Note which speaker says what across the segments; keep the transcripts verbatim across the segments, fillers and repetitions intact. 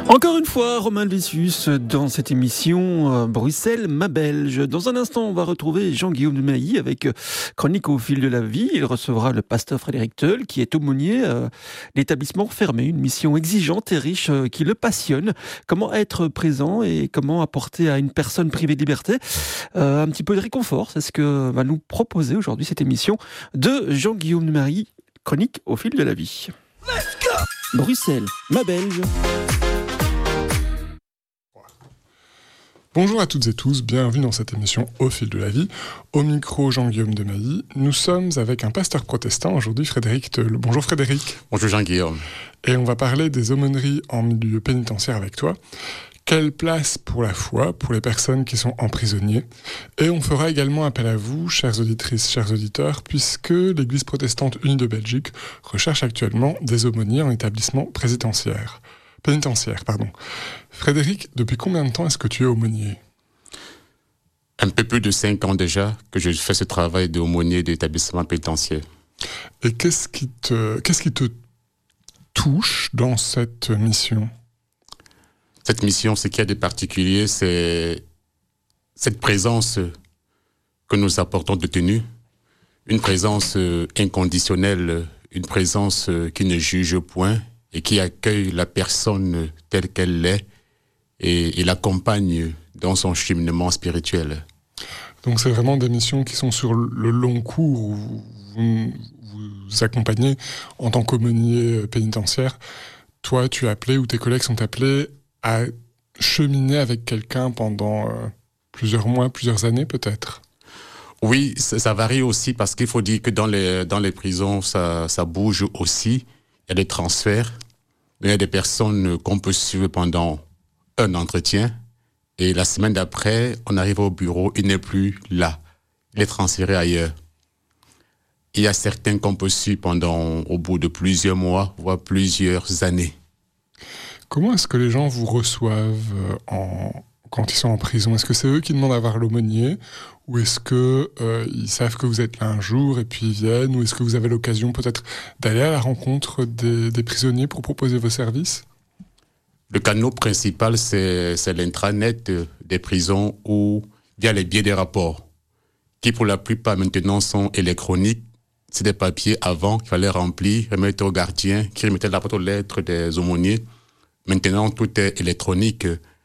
Speaker 1: Encore une fois, Romain Helvétius dans cette émission euh, Bruxelles, ma Belge. Dans un instant, on va retrouver Jean-Guillaume de Mailly avec euh, Chronique au fil de la vie. Il recevra le pasteur Frédéric Teul, qui est aumônier euh, l'établissement fermé. Une mission exigeante et riche euh, qui le passionne. Comment être présent et comment apporter à une personne privée de liberté euh, un petit peu de réconfort. C'est ce que va nous proposer aujourd'hui cette émission de Jean-Guillaume de Mailly, Chronique au fil de la vie. Let's go Bruxelles, ma Belge.
Speaker 2: Bonjour à toutes et tous, bienvenue dans cette émission Au fil de la vie. Au micro, Jean-Guillaume de Mailly. Nous sommes avec un pasteur protestant, aujourd'hui Frédéric Teul. Bonjour Frédéric.
Speaker 3: Bonjour Jean-Guillaume.
Speaker 2: Et on va parler des aumôneries en milieu pénitentiaire avec toi. Quelle place pour la foi, pour les personnes qui sont emprisonnées. Et on fera également appel à vous, chères auditrices, chers auditeurs, puisque l'Église protestante unie de Belgique recherche actuellement des aumôniers en établissement pénitentiaire. Pénitentiaire, pardon. Frédéric, depuis combien de temps est-ce que tu es aumônier ?
Speaker 3: Un peu plus de cinq ans déjà que je fais ce travail d'aumônier d'établissement pénitentiaire.
Speaker 2: Et qu'est-ce qui te, qu'est-ce qui te touche dans cette mission ?
Speaker 3: Cette mission, ce qu'il y a de particulier, c'est cette présence que nous apportons détenus, une présence inconditionnelle, une présence qui ne juge point et qui accueille la personne telle qu'elle l'est et, et l'accompagne dans son cheminement spirituel.
Speaker 2: Donc c'est vraiment des missions qui sont sur le long cours où vous vous accompagnez en tant qu'aumônier pénitentiaire. Toi, tu es appelé ou tes collègues sont appelés à cheminer avec quelqu'un pendant euh, plusieurs mois, plusieurs années peut-être.
Speaker 3: Oui, ça, ça varie aussi parce qu'il faut dire que dans les, dans les prisons, ça, ça bouge aussi. Il y a des transferts. Il y a des personnes qu'on peut suivre pendant un entretien. Et la semaine d'après, on arrive au bureau, il n'est plus là. Il est transféré ailleurs. Il y a certains qu'on peut suivre pendant, au bout de plusieurs mois, voire plusieurs années.
Speaker 2: Comment est-ce que les gens vous reçoivent en... quand ils sont en prison ? Est-ce que c'est eux qui demandent à voir l'aumônier ? Ou est-ce qu'ils euh, savent que vous êtes là un jour et puis ils viennent ? Ou est-ce que vous avez l'occasion peut-être d'aller à la rencontre des, des prisonniers pour proposer vos services ?
Speaker 3: Le canal principal, c'est, c'est l'intranet des prisons ou via les biais des rapports, qui pour la plupart maintenant sont électroniques. C'est des papiers avant qu'il fallait remplir, remettre au gardien, qui remettait la boîte aux lettres des aumôniers. Maintenant, tout est électronique.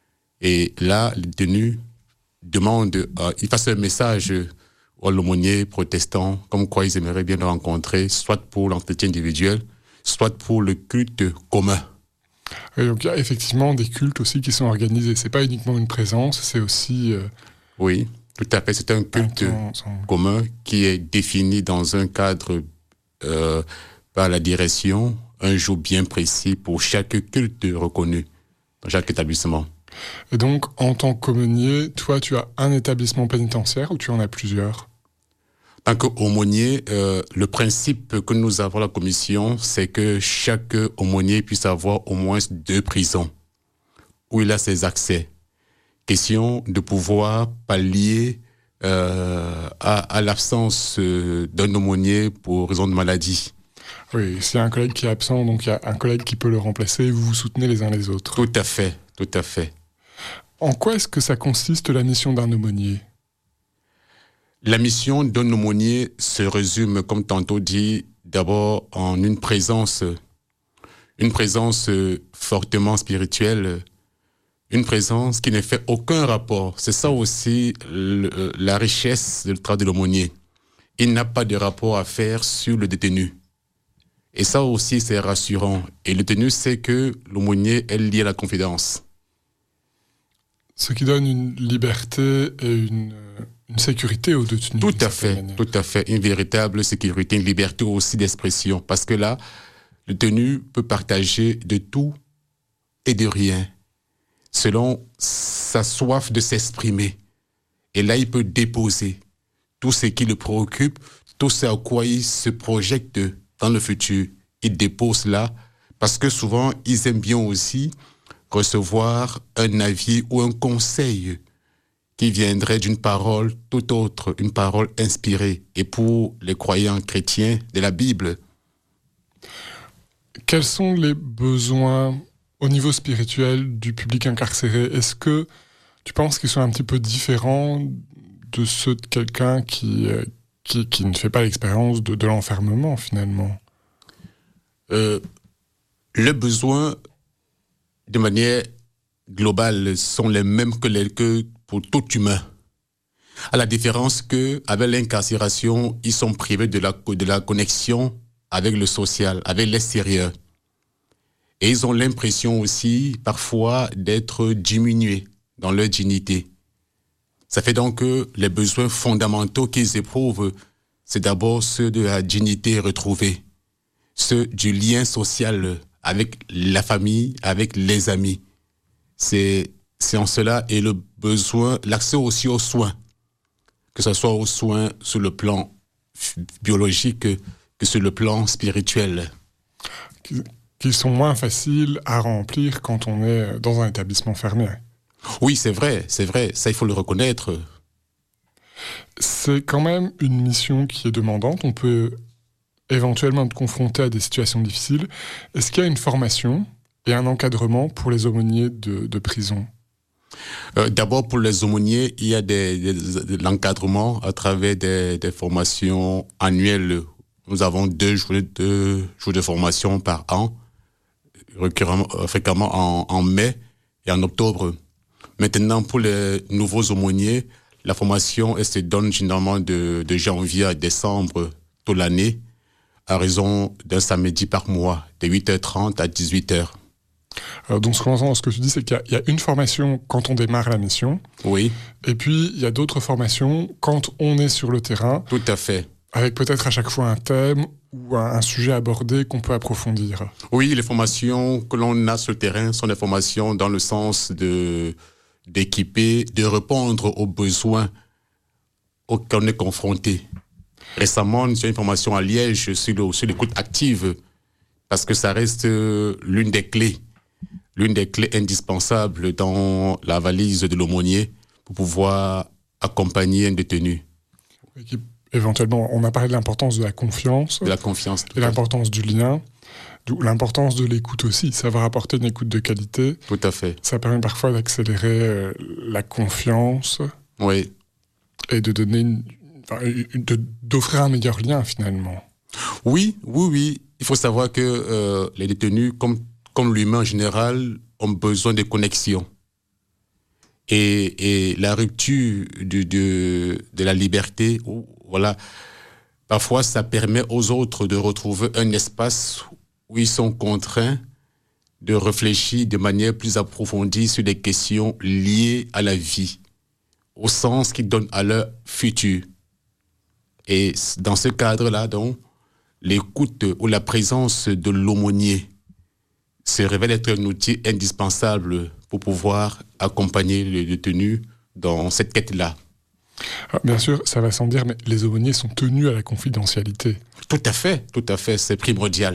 Speaker 3: Et là, les détenus demandent, euh, ils fassent un message aux aumôniers protestants, comme quoi ils aimeraient bien le rencontrer, soit pour l'entretien individuel, soit pour le culte commun.
Speaker 2: Et donc il y a effectivement des cultes aussi qui sont organisés. C'est pas uniquement une présence, c'est aussi... Euh...
Speaker 3: Oui, tout à fait. C'est un culte Attends, commun qui est défini dans un cadre euh, par la direction, un jour bien précis pour chaque culte reconnu dans chaque établissement.
Speaker 2: Et donc, en tant qu'aumônier, toi, tu as un établissement pénitentiaire ou tu en as plusieurs ?
Speaker 3: En tant qu'aumônier, euh, le principe que nous avons à la commission, c'est que chaque aumônier puisse avoir au moins deux prisons où il a ses accès. Question de pouvoir pallier euh, à, à l'absence euh, d'un aumônier pour raison de maladie.
Speaker 2: Oui, s'il y a un collègue qui est absent, donc il y a un collègue qui peut le remplacer et vous vous soutenez les uns les autres.
Speaker 3: Tout à fait, tout à fait.
Speaker 2: En quoi est-ce que ça consiste la mission d'un aumônier ?
Speaker 3: La mission d'un aumônier se résume, comme tantôt dit, d'abord en une présence, une présence fortement spirituelle, une présence qui ne fait aucun rapport. C'est ça aussi le, la richesse du travail de l'aumônier. Il n'a pas de rapport à faire sur le détenu. Et ça aussi, c'est rassurant. Et le détenu sait que l'aumônier est lié à la confidence.
Speaker 2: Ce qui donne une liberté et une, une sécurité aux détenus.
Speaker 3: Tout à fait, tout à fait. Une véritable sécurité, une liberté aussi d'expression. Parce que là, le détenu peut partager de tout et de rien, selon sa soif de s'exprimer. Et là, il peut déposer tout ce qui le préoccupe, tout ce à quoi il se projette dans le futur. Il dépose là, parce que souvent, ils aiment bien aussi recevoir un avis ou un conseil qui viendrait d'une parole tout autre, une parole inspirée. Et pour les croyants chrétiens de la Bible.
Speaker 2: Quels sont les besoins au niveau spirituel du public incarcéré, est-ce que tu penses qu'ils sont un petit peu différents de ceux de quelqu'un qui, euh, qui, qui ne fait pas l'expérience de, de l'enfermement, finalement?
Speaker 3: euh, Les besoins, de manière globale, sont les mêmes que, les, que pour tout humain. À la différence qu'avec l'incarcération, ils sont privés de la, de la connexion avec le social, avec l'extérieur. Et ils ont l'impression aussi, parfois, d'être diminués dans leur dignité. Ça fait donc que les besoins fondamentaux qu'ils éprouvent, c'est d'abord ceux de la dignité retrouvée, ceux du lien social avec la famille, avec les amis. C'est, c'est en cela et le besoin, l'accès aussi aux soins, que ce soit aux soins sur le plan biologique que sur le plan spirituel.
Speaker 2: Qui sont moins faciles à remplir quand on est dans un établissement fermé.
Speaker 3: Oui, c'est vrai, c'est vrai, ça il faut le reconnaître.
Speaker 2: C'est quand même une mission qui est demandante, on peut éventuellement être confronté à des situations difficiles. Est-ce qu'il y a une formation et un encadrement pour les aumôniers de, de prison?
Speaker 3: euh, D'abord, pour les aumôniers, il y a des, des, de l'encadrement à travers des, des formations annuelles. Nous avons deux jours, deux jours de formation par an, fréquemment en, en mai et en octobre. Maintenant, pour les nouveaux aumôniers, la formation elle se donne généralement de, de janvier à décembre toute l'année, à raison d'un samedi par mois, de huit heures trente à dix-huit heures.
Speaker 2: Alors donc, ce, qu'on, ce que tu dis, c'est qu'il y a, il y a une formation quand on démarre la mission.
Speaker 3: Oui.
Speaker 2: Et puis, il y a d'autres formations quand on est sur le terrain.
Speaker 3: Tout à fait.
Speaker 2: Avec peut-être à chaque fois un thème ou un, un sujet abordé qu'on peut approfondir.
Speaker 3: Oui, les formations que l'on a sur le terrain sont des formations dans le sens de, d'équiper, de répondre aux besoins auxquels on est confronté. Récemment, j'ai une formation à Liège sur, le, sur l'écoute active, parce que ça reste l'une des clés, l'une des clés indispensables dans la valise de l'aumônier pour pouvoir accompagner un détenu.
Speaker 2: Éventuellement, on a parlé de l'importance de la confiance.
Speaker 3: De la confiance.
Speaker 2: Et l'importance du lien. L'importance de l'écoute aussi. Savoir apporter une écoute de qualité.
Speaker 3: Tout à fait.
Speaker 2: Ça permet parfois d'accélérer euh, la confiance.
Speaker 3: Oui.
Speaker 2: Et de donner une, enfin, de, d'offrir un meilleur lien, finalement.
Speaker 3: Oui, oui, oui. Il faut savoir que euh, les détenus, comme, comme l'humain en général, ont besoin de connexion. Et, et la rupture de, de, de la liberté, voilà, parfois ça permet aux autres de retrouver un espace où ils sont contraints de réfléchir de manière plus approfondie sur des questions liées à la vie, au sens qu'ils donnent à leur futur. Et dans ce cadre-là, donc, l'écoute ou la présence de l'aumônier se révèle être un outil indispensable pour pouvoir accompagner le détenu dans cette quête-là.
Speaker 2: Alors, bien sûr, ça va sans dire, mais les aumôniers sont tenus à la confidentialité.
Speaker 3: Tout à fait, tout à fait, c'est primordial.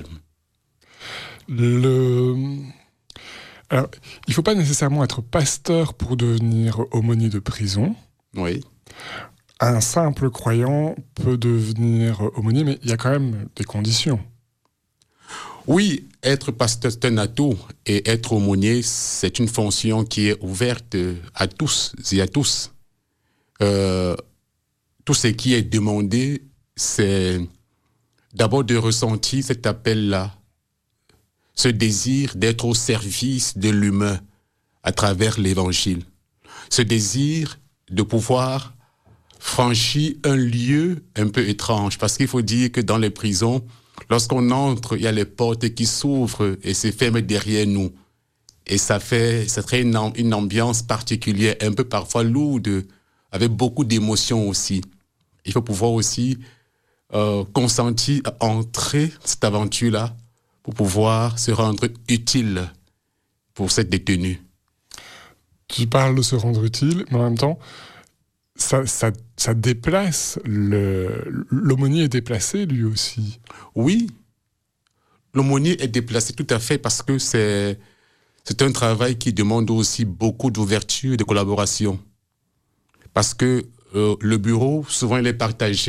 Speaker 2: Le... Alors, il ne faut pas nécessairement être pasteur pour devenir aumônier de prison.
Speaker 3: Oui.
Speaker 2: Un simple croyant peut devenir aumônier, mais il y a quand même des conditions.
Speaker 3: Oui, être pasteur, c'est un atout, et être aumônier, c'est une fonction qui est ouverte à tous et à tous. Euh, tout ce qui est demandé, c'est d'abord de ressentir cet appel-là, ce désir d'être au service de l'humain à travers l'Évangile, ce désir de pouvoir franchir un lieu un peu étrange, parce qu'il faut dire que dans les prisons, lorsqu'on entre, il y a les portes qui s'ouvrent et se ferment derrière nous. Et ça fait, ça crée une, une ambiance particulière, un peu parfois lourde, avec beaucoup d'émotions aussi. Il faut pouvoir aussi euh, consentir à entrer cette aventure-là pour pouvoir se rendre utile pour cette détenue.
Speaker 2: Tu parles de se rendre utile, mais en même temps, ça, ça, ça déplace, le, l'aumônier est déplacé lui aussi.
Speaker 3: Oui, l'aumônier est déplacé tout à fait parce que c'est, c'est un travail qui demande aussi beaucoup d'ouverture et de collaboration. Parce que euh, le bureau, souvent, il est partagé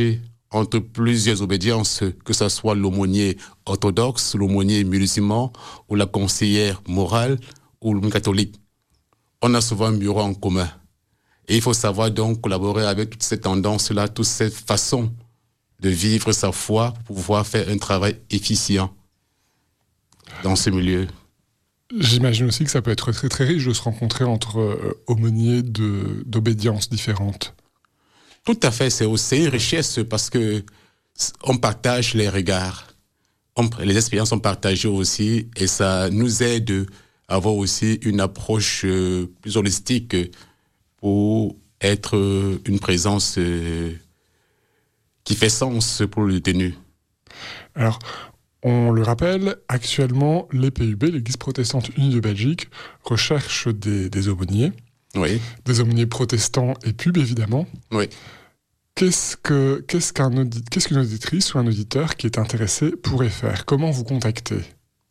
Speaker 3: entre plusieurs obédiences, que ce soit l'aumônier orthodoxe, l'aumônier musulman, ou la conseillère morale, ou le catholique. On a souvent un bureau en commun. Et il faut savoir donc collaborer avec toutes ces tendances-là, toutes ces façons de vivre sa foi pour pouvoir faire un travail efficient dans ce milieu.
Speaker 2: J'imagine aussi que ça peut être très très riche de se rencontrer entre euh, aumôniers de, d'obédiences différentes.
Speaker 3: Tout à fait, c'est aussi une richesse parce que on partage les regards, on, les expériences sont partagées aussi et ça nous aide à avoir aussi une approche euh, plus holistique pour être euh, une présence euh, qui fait sens pour le détenu.
Speaker 2: Alors, on le rappelle, actuellement, l'E P U B, l'Église protestante unie de Belgique, recherche des, des aumôniers,
Speaker 3: Oui,
Speaker 2: des aumôniers protestants et pubs, évidemment.
Speaker 3: oui.
Speaker 2: Qu'est-ce que, qu'est-ce qu'un audi- qu'est-ce qu'une auditrice ou un auditeur qui est intéressé pourrait faire? Comment vous contacter?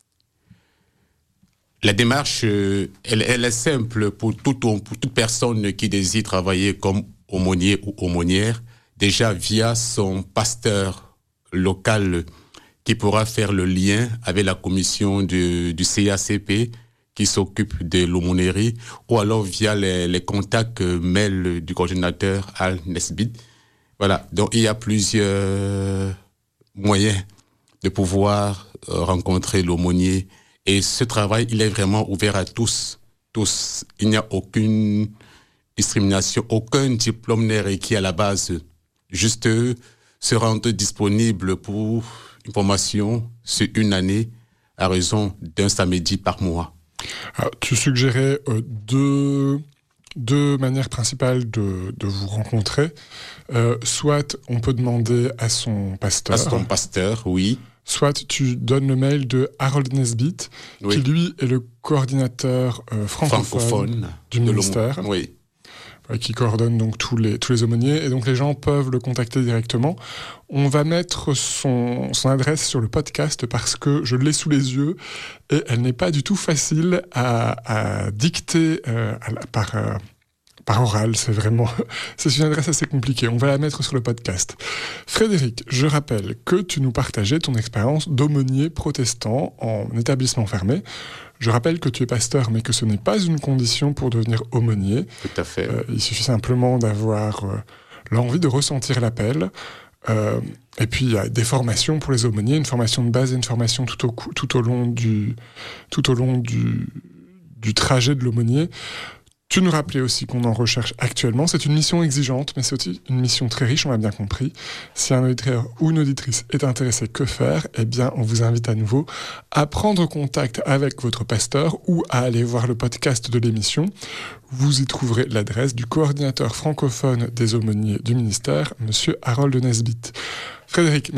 Speaker 3: La démarche, euh, elle, elle est simple pour, tout, pour toute personne qui désire travailler comme aumônier ou aumônière, déjà via son pasteur local qui pourra faire le lien avec la commission du, du C A C P qui s'occupe de l'aumônerie, ou alors via les, les contacts euh, mail du coordinateur Al Nesbit. Voilà, donc il y a plusieurs moyens de pouvoir euh, rencontrer l'aumônier. Et ce travail, il est vraiment ouvert à tous. Tous. Il n'y a aucune discrimination, aucun diplôme n'est requis à la base. Juste euh, se rendre disponible pour une formation sur une année à raison d'un samedi par mois.
Speaker 2: Alors, tu suggérais euh, deux, deux manières principales de, de vous rencontrer. Euh, soit on peut demander à son pasteur.
Speaker 3: À son pasteur, oui.
Speaker 2: Soit tu donnes le mail de Harold Nesbit,
Speaker 3: Oui.
Speaker 2: qui lui est le coordinateur euh, francophone,
Speaker 3: Francophone.
Speaker 2: du
Speaker 3: de
Speaker 2: ministère,
Speaker 3: l'aumône. Oui.
Speaker 2: euh, qui coordonne donc tous les, tous les aumôniers. Et donc les gens peuvent le contacter directement. On va mettre son, son adresse sur le podcast parce que je l'ai sous les yeux et elle n'est pas du tout facile à, à dicter euh, à la- par... euh, par oral, c'est vraiment, c'est une adresse assez compliquée. On va la mettre sur le podcast. Frédéric, je rappelle que tu nous partageais ton expérience d'aumônier protestant en établissement fermé. Je rappelle que tu es pasteur, mais que ce n'est pas une condition pour devenir aumônier.
Speaker 3: Tout à fait.
Speaker 2: Euh, il suffit simplement d'avoir euh, l'envie de ressentir l'appel. Euh, et puis il y a des formations pour les aumôniers, une formation de base et une formation tout au, cou- tout au long du, tout au long du, du trajet de l'aumônier. Tu nous rappelais aussi qu'on en recherche actuellement. C'est une mission exigeante, mais c'est aussi une mission très riche, on l'a bien compris. Si un auditeur ou une auditrice est intéressé, que faire? Eh bien, on vous invite à nouveau à prendre contact avec votre pasteur ou à aller voir le podcast de l'émission. Vous y trouverez l'adresse du coordinateur francophone des aumôniers du ministère, Monsieur Harold Nesbit. Frédéric,